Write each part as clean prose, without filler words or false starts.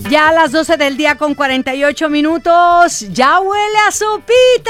Ya a las 12 del día con 48 minutos, ya huele a sopita.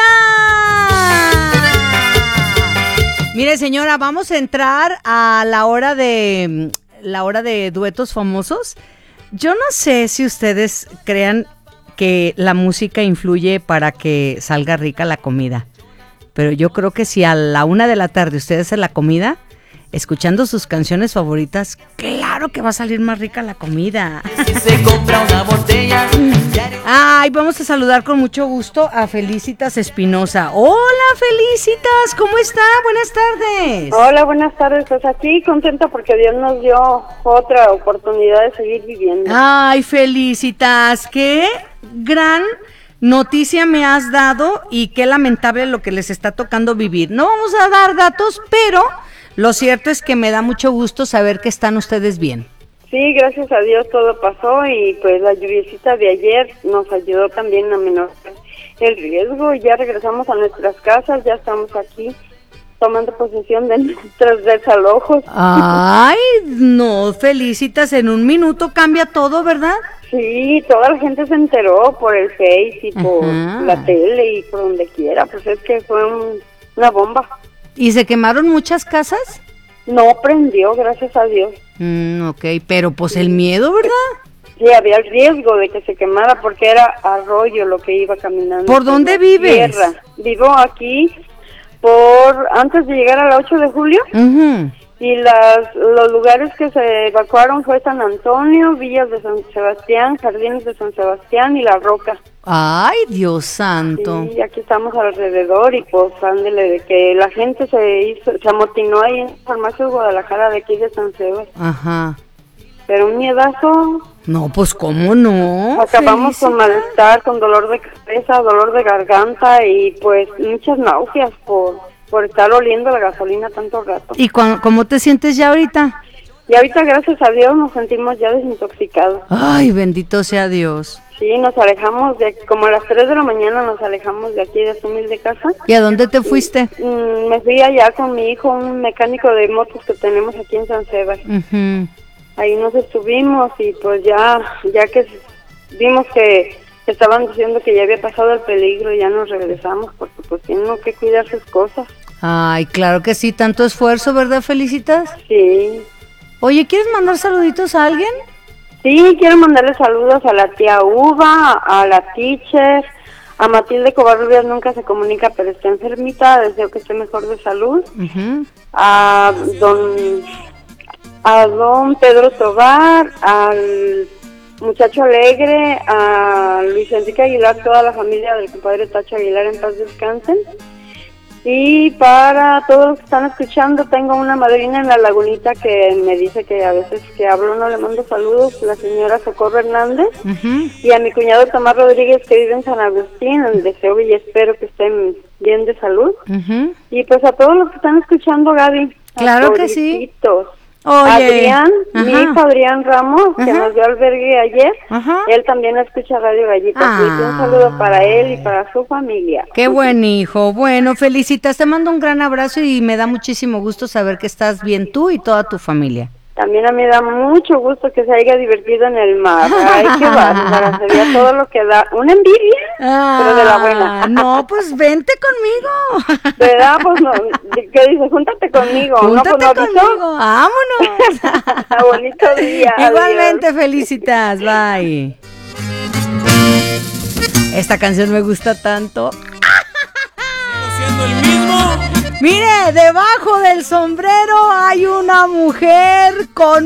Mire, señora, vamos a entrar a la hora de duetos famosos. Yo no sé si ustedes crean que la música influye para que salga rica la comida, pero yo creo que si a la 1 de la tarde ustedes hacen la comida, escuchando sus canciones favoritas, claro que va a salir más rica la comida. Si se compra una botella. Ay, vamos a saludar con mucho gusto a Felicitas Espinosa. Hola, Felicitas, ¿cómo está? Buenas tardes. Hola, buenas tardes. Pues aquí contenta porque Dios nos dio otra oportunidad de seguir viviendo. Ay, Felicitas, qué gran noticia me has dado y qué lamentable lo que les está tocando vivir. No vamos a dar datos, pero lo cierto es que me da mucho gusto saber que están ustedes bien. Sí, gracias a Dios todo pasó y pues la lluviecita de ayer nos ayudó también a minorar el riesgo. Ya regresamos a nuestras casas, ya estamos aquí tomando posesión de nuestros desalojos. Ay, no, Felicitas, en un minuto cambia todo, ¿verdad? Sí, toda la gente se enteró por el Face y por la tele y por donde quiera, pues es que fue una bomba. ¿Y se quemaron muchas casas? No prendió, gracias a Dios. Ok, pero pues el miedo, ¿verdad? Sí, había el riesgo de que se quemara porque era arroyo lo que iba caminando. ¿Por dónde vives? Tierra. Vivo aquí antes de llegar a la 8 de julio. Y los lugares que se evacuaron fue San Antonio, Villas de San Sebastián, Jardines de San Sebastián y La Roca. Ay, Dios santo. Sí, aquí estamos alrededor y pues ándele de que la gente se amotinó ahí en Farmacias Guadalajara de aquí de San Sebastián. Ajá. Pero un miedazo. No, pues cómo no. Acabamos con malestar, con dolor de cabeza, dolor de garganta y pues muchas náuseas por estar oliendo la gasolina tanto rato. ¿Y cómo te sientes ya ahorita? Y ahorita, gracias a Dios, nos sentimos ya desintoxicados. Ay, bendito sea Dios. Sí, nos alejamos como a las 3 de la mañana nos alejamos de aquí, de esta humilde casa. ¿Y a dónde te fuiste? Me fui allá con mi hijo, un mecánico de motos que tenemos aquí en San Sebastián. Ahí nos estuvimos y pues ya que vimos que estaban diciendo que ya había pasado el peligro, ya nos regresamos porque pues tienen que cuidar sus cosas. Ay, claro que sí, tanto esfuerzo, ¿verdad, Felicitas? Sí. Oye, ¿quieres mandar saluditos a alguien? Sí, quiero mandarle saludos a la tía Uva, a la teacher, a Matilde Covarrubias, nunca se comunica, pero está enfermita, deseo que esté mejor de salud. A don Pedro Tobar, al muchacho alegre, a Luis Enrique Aguilar, toda la familia del compadre Tacho Aguilar, en paz descansen. Y para todos los que están escuchando, tengo una madrina en La Lagunita que me dice que a veces que hablo no le mando saludos, la señora Socorro Hernández, y a mi cuñado Tomás Rodríguez que vive en San Agustín, deseo y espero que estén bien de salud. Y pues a todos los que están escuchando, Gaby. Claro que sí. Oye, Adrián, mi hijo Adrián Ramos, que nos dio albergue ayer, él también escucha Radio Gallitas, y un saludo para él y para su familia. Qué buen hijo. Bueno, Felicitas, te mando un gran abrazo y me da muchísimo gusto saber que estás bien tú y toda tu familia. También a mí me da mucho gusto que se haya divertido en el mar. Ay, qué bárbara, sería todo lo que da. Una envidia, pero de la buena. No, pues vente conmigo. ¿Verdad? Pues no, ¿qué dices? Júntate conmigo. Júntate no, pues, conmigo, vámonos. Bonito día. Igualmente, Felicitas, bye. Esta canción me gusta tanto. Siendo el mismo. Mire, debajo del sombrero hay una mujer con